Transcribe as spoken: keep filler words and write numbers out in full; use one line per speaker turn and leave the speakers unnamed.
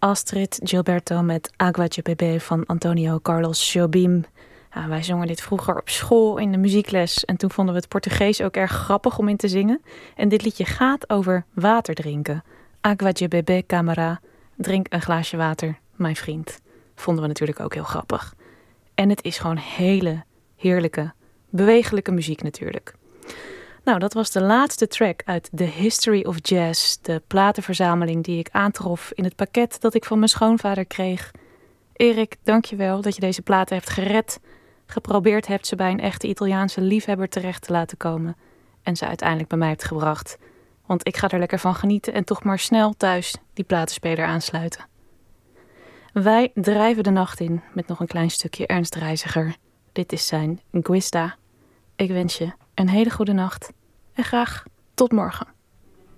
Astrid Gilberto met Agua de Bebé van Antonio Carlos Jobim. Ja, wij zongen dit vroeger op school in de muziekles en toen vonden we het Portugees ook erg grappig om in te zingen. En dit liedje gaat over water drinken. Agua de Bebé, camara. Drink een glaasje water, mijn vriend. Vonden we natuurlijk ook heel grappig. En het is gewoon hele heerlijke, bewegelijke muziek natuurlijk. Nou, dat was de laatste track uit The History of Jazz, de platenverzameling die ik aantrof in het pakket dat ik van mijn schoonvader kreeg. Erik, dankjewel dat je deze platen hebt gered, geprobeerd hebt ze bij een echte Italiaanse liefhebber terecht te laten komen en ze uiteindelijk bij mij hebt gebracht. Want ik ga er lekker van genieten en toch maar snel thuis die platenspeler aansluiten. Wij drijven de nacht in met nog een klein stukje Ernst Reiziger. Dit is zijn Guista. Ik wens je een hele goede nacht en graag tot morgen.